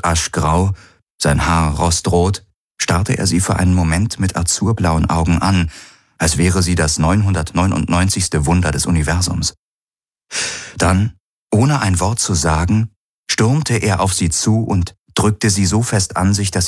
Haut aschgrau, sein Haar rostrot, starrte er sie für einen Moment mit azurblauen Augen an, als wäre sie das 999. Wunder des Universums. Dann, ohne ein Wort zu sagen, stürmte er auf sie zu und drückte sie so fest an sich, dass